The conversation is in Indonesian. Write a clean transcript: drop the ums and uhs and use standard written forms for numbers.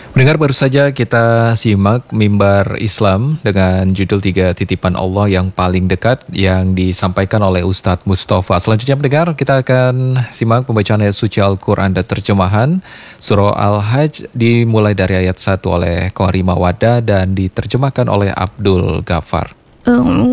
Pendengar, baru saja kita simak mimbar Islam dengan judul 3 Titipan Allah yang paling dekat yang disampaikan oleh Ustadz Mustafa. Selanjutnya pendengar, kita akan simak pembacaan ayat suci Al-Quran dan terjemahan Surah Al-Hajj dimulai dari ayat 1 oleh Qori Mawada dan diterjemahkan oleh Abdul Ghaffar.